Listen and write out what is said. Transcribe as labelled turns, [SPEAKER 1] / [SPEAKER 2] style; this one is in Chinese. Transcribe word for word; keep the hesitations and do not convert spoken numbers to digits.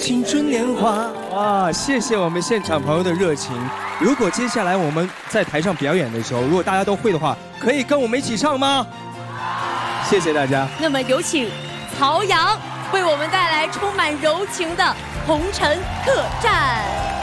[SPEAKER 1] 青春年华。
[SPEAKER 2] 哇，谢谢我们现场朋友的热情。如果接下来我们在台上表演的时候，如果大家都会的话，可以跟我们一起唱吗？谢谢大家。
[SPEAKER 3] 那么有请曹阳为我们带来充满柔情的《红尘客栈》。